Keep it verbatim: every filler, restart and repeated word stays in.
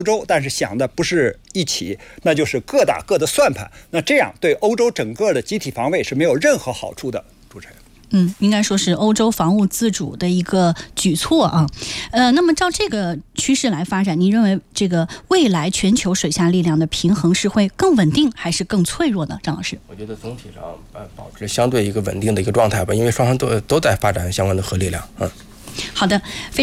洲，但是想的不是一起，那就是各打各的算盘。那这样对欧洲整个的集体防卫是没有任何好处的。主持人。 嗯，应该说是欧洲防务自主的一个举措啊。呃，那么照这个趋势来发展，您认为这个未来全球水下力量的平衡是会更稳定还是更脆弱呢？张老师， 我觉得总体上呃保持相对一个稳定的一个状态吧，因为双方都都在发展相关的核力量。嗯， 好的。非